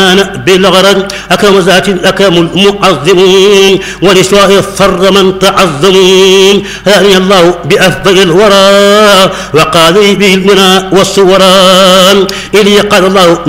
بالغرض أكرم ذات أكرم المعظمون ولسواه الفر من تعظمون هاني الله بأفضل الورى وقال به المنى والصوران إلي قال الله